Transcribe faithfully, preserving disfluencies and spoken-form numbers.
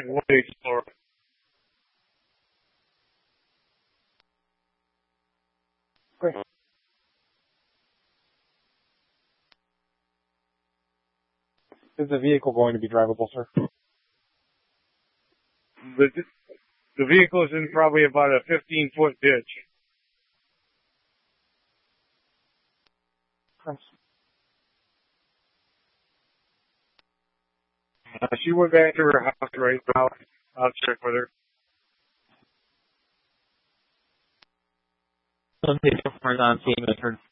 What Explorer? Great. Is the vehicle going to be drivable, sir? The, the vehicle is in probably about a fifteen foot ditch. Thanks. Uh, she went back to her house right now. I'll check with her. Some people are on scene and turn